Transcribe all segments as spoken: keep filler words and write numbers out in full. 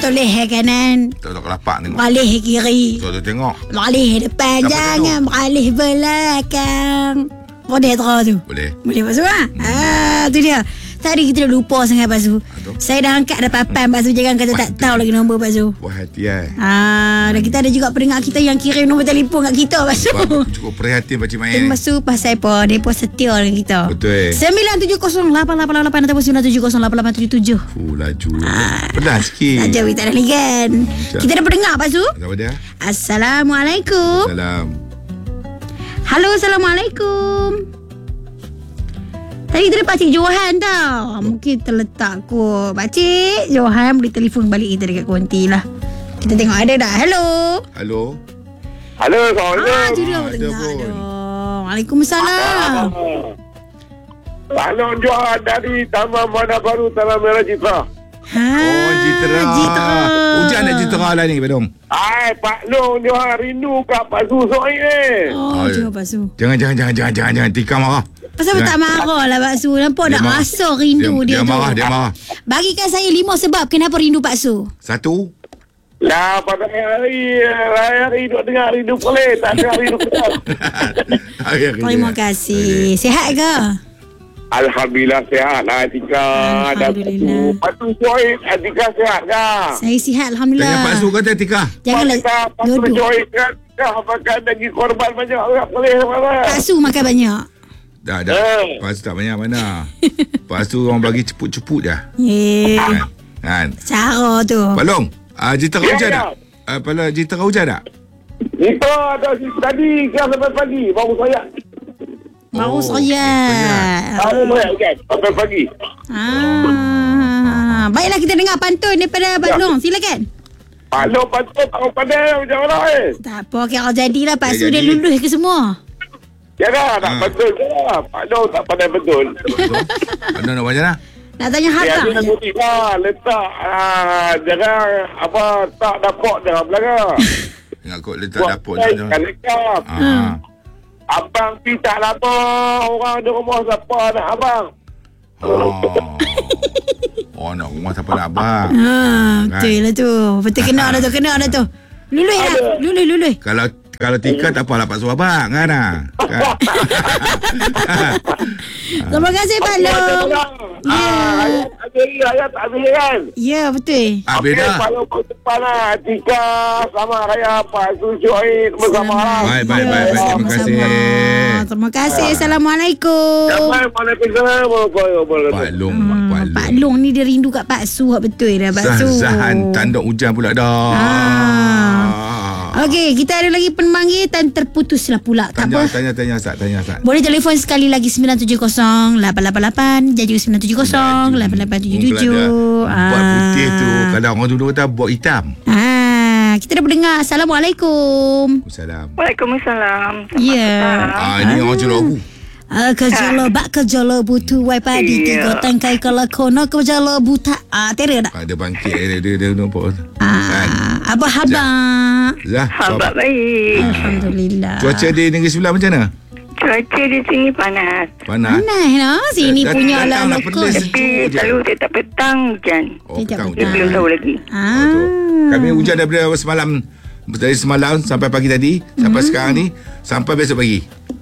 toleh kanan. Tak tak lapak tengok. Beralih kiri. Tu tu tengok. Beralih depan. Siapa Jangan beralih belakang. Boleh terus tu? Boleh. Boleh Pak Su ha? Hmm. Ah, tu dia. Tadi kita dah lupa sangat Pak Su. Aduh. Saya dah angkat dah papan Pak Su. Jangan kata tak tahu lagi nombor Pak Su. Buat hati eh. Ah, dan kita ada juga pendengar kita yang kirim nombor telefon kat kita Pak Su. Cukup perhatian Pakcik Mai. Terima kasih pasal apa? Mereka setia dengan kita. Betul. sembilan tujuh kosong lapan lapan lapan ataupun sembilan tujuh kosong lapan lapan tujuh tujuh. Fuh, laju. Ah. Pedas sikit. Tak jauh, tak ada lagi kan. Kita dah pendengar Pak Su. Apa dia? Assalamualaikum. Salam. Halo, Assalamualaikum. Tadi kita ada Pakcik Johan tau. Mungkin terletak kot. Pakcik Johan boleh telefon balik kita dekat konti lah. Kita tengok ada tak. Hello. Halo. Halo, Assalamualaikum. Ah, tu dia Ada dengar pun. tu. Waalaikumsalam. Balon Johan dari Taman Mana Baru Tanah Merah Citra. Ha, Oh, Citra. Citra. Hujan nak Citra lah ni, Badong. Hai, Pak Long Johan rindu kat Pak Su Soaib ni. Oh, Oh, jangan Pak Su. Jangan, jangan, jangan, jangan, jangan, jangan. Tika marah. Pasal Jangan. tak marah lah Pak Su. Nampak Dia nak marah. rasa rindu Dia, dia, dia tu. marah, dia marah. Bagikan saya lima sebab kenapa rindu Pak Su. Satu. Lah, pada hari raya hari duk dengar rindu boleh. Tak ada rindu kita. Terima kasih. Sihat ke? Alhamdulillah sihat lah Atika. Alhamdulillah. Pak Su Soaib, Atika sihat kan? Saya sihat Alhamdulillah. Tanya Pak Su kata Tika. Janganlah Pak Su duduk. Soaib kan? Dah makan daging korban banyak. Tak boleh mana. Pak Su makan banyak. Dah, dah. Eh. Pak Su tak banyak mana. Pak Su orang bagi ceput-ceput dah. Yeah. Kan? Cara tu. Pak Long, uh, Jitera Ya, hujan ya. tak? Uh, Pak Long, Jitera hujan tak? Itu ada tadi kelas sampai pagi. Baru saya. Baru Oh, saya. Baru saya kan. Sampai pagi. Ah, baiklah kita dengar pantun daripada Pak Ya. Long. Silakan. Pak Long patut tak pandai macam mana eh. Tak apa, kira jadilah Pak Ya, Su dia jadi. lulus ke semua. Ya dah, tak Ha. betul je lah. Pak Long tak pandai betul. Pak Long nak macam mana? Nak tanya Dia harga. ada putih lah. Letak. Ah, jangan apa tak dapat dalam belakang. Ingat kot letak dapur je. Kan lekap. Ah. Abang pi tak lapar. Orang ada rumah siapa nak abang. Oh. Oh, nak rumah siapa nak abang. Ha, betul lah tu. Betul kena dah tu, kena dah tu. Lulus dah. Lulus, lulus. Kalau kalau Tika tak apalah Pak Su abang kan? ah? Kan? Terima kasih Pak Long. Ya. Ayat habis, ayat tak habis kan? Ya, betul. Ah, beda. Pak Long depan lah. Tika sama raya Pak Su Soaib bersama lah. Baik, baik, Ya, baik, baik. Terima sama-sama. kasih. Terima kasih. Assalamualaikum. Waalaikumsalam. Pak Long, Hmm, Pak Pak Long. Long ni dia rindu kat Pak Su. Betul dah Pak Su. Zah-zahan tanduk hujan pula dah. Ah. Okey, kita ada lagi pemanggil dan terputuslah pula. Tak Tanya, apa. tanya, tanya, Ustaz. Tanya, Ustaz. Boleh telefon sekali lagi sembilan tujuh kosong lapan lapan lapan dan juga sembilan tujuh kosong lapan lapan tujuh tujuh. Buat putih tu. Kalau orang dulu kata buat hitam. Ah, kita dah berdengar. Assalamualaikum. Salam. Waalaikumsalam. Ya. Ah, ini orang Johor. Ah, kejala bak kejala butu wai padi tiga Ya. tangkai kala kono kejala buta. Ah, tera tak? Ada bangkit dia dia dia nampak. Kan? Ah, apa khabar? Zah. Sahabat baik. Alhamdulillah. Cuaca di negeri sebelah macam mana? Cuaca di sini panas. Panas. Panas lah. Sini Dat- punya datang lah lah lokal. pedas. Tapi Hujan. selalu setiap petang hujan. Oh, Sekejap, petang petang. Dia belum tahu lagi. Oh, tu. Ah. Kami hujan daripada semalam. Dari semalam sampai pagi tadi. Sampai Hmm. sekarang ni. Sampai besok pagi.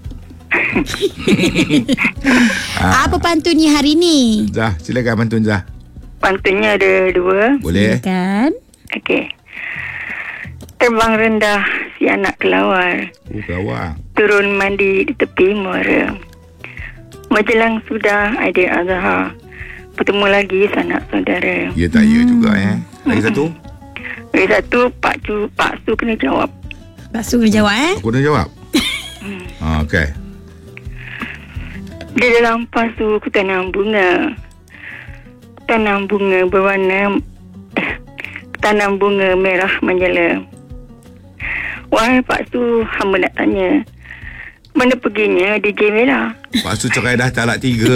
Apa pantunnya hari ni? Zah, silakan pantun Zah. Pantunnya ada dua. Boleh? Kan? Okey. Terbang rendah si anak kelawar. Oh, kelawar. Turun mandi di tepi muara. Menjelang sudah Aidil Adha. Bertemu lagi sanak saudara. Ya tak ya juga eh. Lagi satu. Lagi satu, Pak Cu, Pak Su kena jawab. Pak Su kena jawab eh? Aku dah jawab. Ah, okey. Di dalam pasu ku tanam bunga. Tanam bunga berwarna eh, tanam bunga merah menjala. Wahai Pak Su, hamba nak tanya, mana perginya D J Mela? Pak Su cerai dah talak tiga.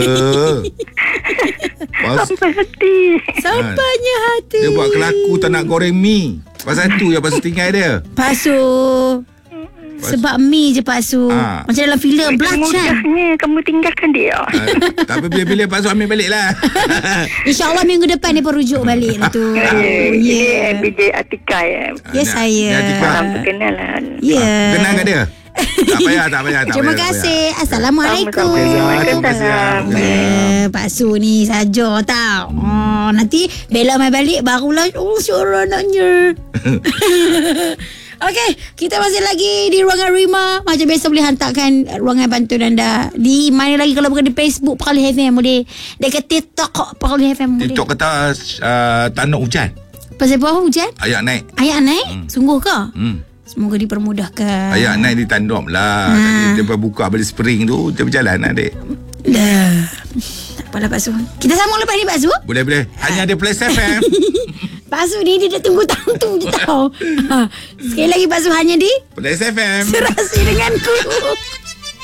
Pak Su, Sampai hati. Sampainya hati. dia buat kelaku tak nak goreng mi. Pasal tu yang Pak Su tinggal dia. Pak Su. Sebab mi je Pak Su. Ah. Macam dalam filem Belacan. Mudahnya kamu tinggalkan dia. Uh, tapi bila-bila Pak Su ambil balik lah. InsyaAllah minggu depan dia perujuk balik lah tu. Ya, Ya. B J Atika ya. Ya saya. Salam perkenalan. Ya. Kenal kat dia? Tak payah, tak payah. Tak Terima payah, tak kasih. payah. Assalamualaikum. Waalaikumsalam. Ya, Pak Su ni saja tau. Oh, nanti Bella mai balik barulah oh suara anaknya. Okey, kita masih lagi di Ruangan Rima. Macam biasa boleh hantarkan ruangan bantuan anda. Di mana lagi kalau bukan di Facebook Perlis F M boleh. Dekat TikTok Perlis F M boleh. TikTok kata uh, tak nak hujan. Pasal apa hujan? Ayak naik. Ayak naik? Hmm. Sungguh ke? Hmm. Semoga dipermudahkan. Ayak naik ditandom lah. Ha. Tadi dia buka balik spring tu, dia berjalan lah adik. Dah. Tak apalah Pak Su. Kita sambung lepas ni Pak Su. Boleh, boleh. Hanya ada Plus F M. Pak Su ni dia dah tunggu tahun tu je tau. Ha. Sekali lagi Pak Su hanya di Plus F M. Serasi Denganku.